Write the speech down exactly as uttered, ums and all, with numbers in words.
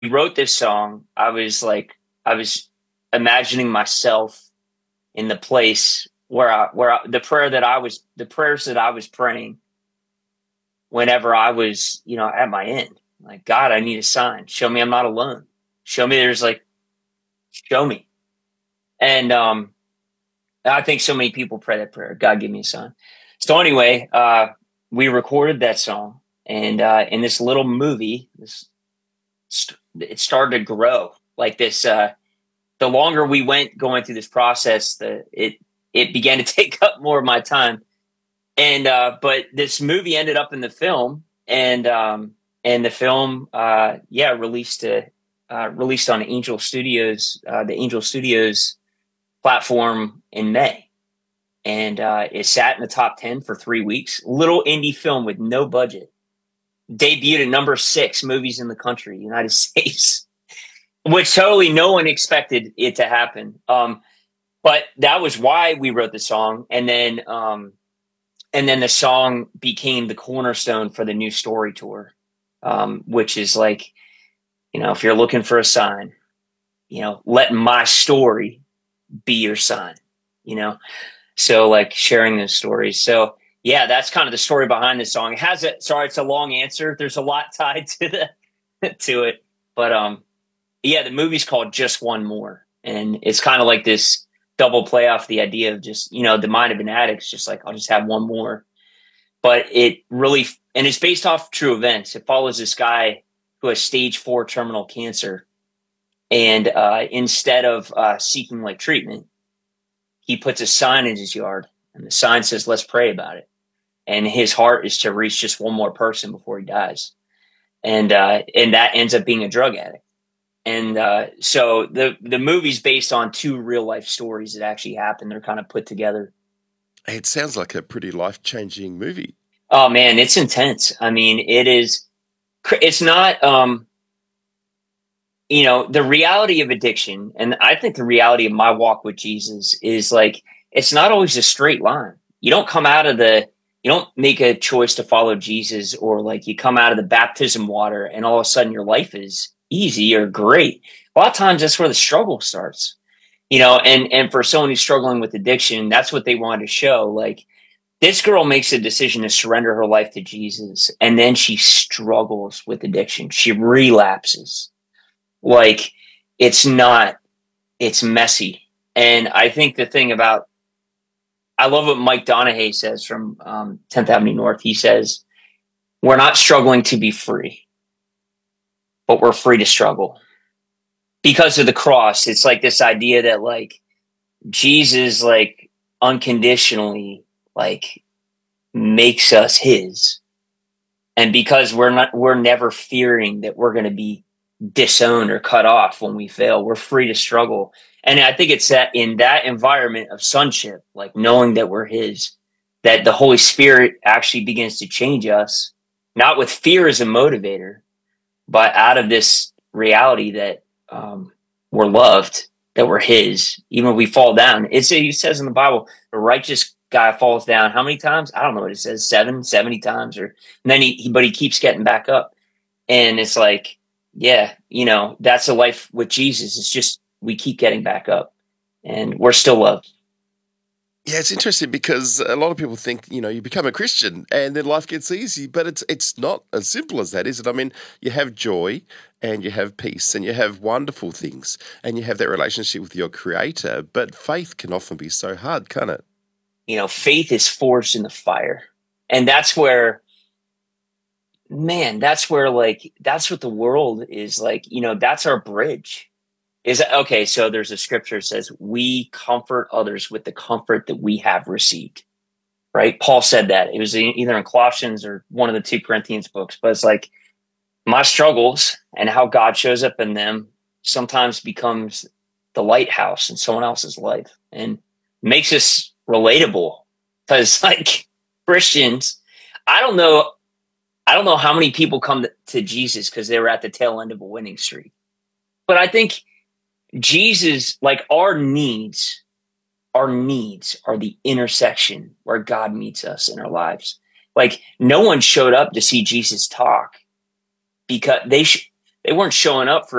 wrote this song, I was like, I was imagining myself in the place where I, where I, the prayer that I was, the prayers that I was praying whenever I was, you know, at my end. Like, God, I need a sign. Show me I'm not alone. Show me there's like, show me. And um, I think so many people pray that prayer. God, give me a sign. So anyway, uh, we recorded that song, and uh, in this little movie, this it started to grow like this. Uh, the longer we went going through this process, the it it began to take up more of my time. And uh, but this movie ended up in the film, and um, and the film, uh, yeah, released to uh, released on Angel Studios, uh, the Angel Studios platform in May, and uh, it sat in the top ten for three weeks. Little indie film with no budget, debuted at number six movies in the country, United States, which totally no one expected it to happen. Um, but that was why we wrote the song, and then um, and then the song became the cornerstone for the New Story tour, um, which is like, you know, if you're looking for a sign, you know, let my story be your sign, you know. So like sharing those stories. So yeah, that's kind of the story behind the song. It has a sorry, it's a long answer. There's a lot tied to the to it, but um, yeah, the movie's called Just One More, and it's kind of like this double play off the idea of just, you know, the mind of an addict. It's just like, I'll just have one more. But it really, and it's based off true events. It follows this guy who has stage four terminal cancer, and uh, instead of uh, seeking like treatment, he puts a sign in his yard, and the sign says, "Let's pray about it." And his heart is to reach just one more person before he dies, and uh, and that ends up being a drug addict. And uh, so the the movie's based on two real life stories that actually happened. They're kind of put together. It sounds like a pretty life-changing movie. Oh man, it's intense. I mean, it is. It's not. Um, you know, the reality of addiction, and I think the reality of my walk with Jesus is like, it's not always a straight line. You don't come out of the, you don't make a choice to follow Jesus, or like you come out of the baptism water and all of a sudden your life is easy or great. A lot of times that's where the struggle starts, you know, and, and for someone who's struggling with addiction, that's what they wanted to show. Like, this girl makes a decision to surrender her life to Jesus, and then she struggles with addiction. She relapses. Like, it's not, it's messy. And I think the thing about, I love what Mike Donahue says from um, tenth Avenue North. He says, we're not struggling to be free, but we're free to struggle because of the cross. It's like this idea that like Jesus, like unconditionally, like makes us his. And because we're not, we're never fearing that we're going to be disowned or cut off when we fail, we're free to struggle. And I think it's that in that environment of sonship, like knowing that we're his, that the Holy Spirit actually begins to change us, not with fear as a motivator, but out of this reality that um, we're loved, that we're his, even if we fall down. It's, it says in the Bible, the righteous guy falls down how many times? I don't know what it says, seven, seventy times, or and then he, he but he keeps getting back up. And it's like, yeah, you know, that's a life with Jesus. It's just we keep getting back up, and we're still loved. Yeah, it's interesting because a lot of people think, you know, you become a Christian and then life gets easy, but it's it's not as simple as that, is it? I mean, you have joy and you have peace and you have wonderful things and you have that relationship with your creator, but faith can often be so hard, can't it? You know, faith is forged in the fire, and that's where, man, that's where like that's what the world is like. You know, that's our bridge. Is okay. So there's a scripture that says we comfort others with the comfort that we have received. Right? Paul said that. It was either in Colossians or one of the two Corinthians books, but it's like my struggles and how God shows up in them sometimes becomes the lighthouse in someone else's life and makes us relatable. Because like Christians, I don't know, I don't know how many people come to, to Jesus because they were at the tail end of a winning streak. But I think Jesus, like our needs, our needs are the intersection where God meets us in our lives. Like no one showed up to see Jesus talk because they sh- they weren't showing up for